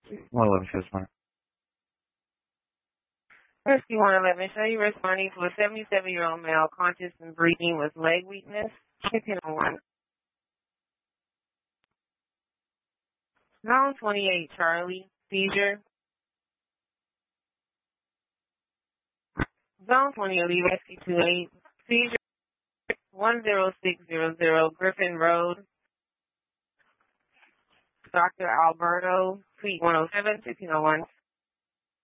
111 shows one. Rescue 111, show you responding to a 77-year-old male conscious and breathing with leg weakness. Chicken on 1. Zone 28, Charlie, seizure. Zone 28, Rescue 28, seizure 10600 Griffin Road. Dr. Alberto, Suite 107, 1501.